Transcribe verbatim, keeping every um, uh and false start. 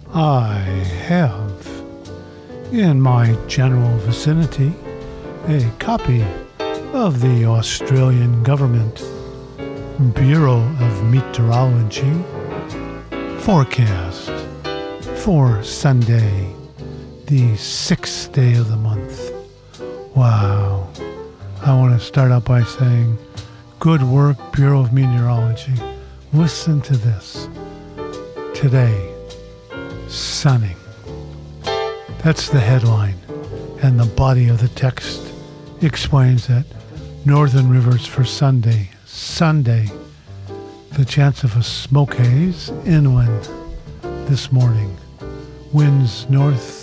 I have in my general vicinity a copy of the Australian Government Bureau of Meteorology forecast for Sunday, the sixth day of the month. Wow. I want to start out by saying, good work, Bureau of Meteorology. Listen to this. Today, sunning. That's the headline. And the body of the text explains that northern rivers for Sunday. Sunday, the chance of a smoke haze inland this morning. Winds north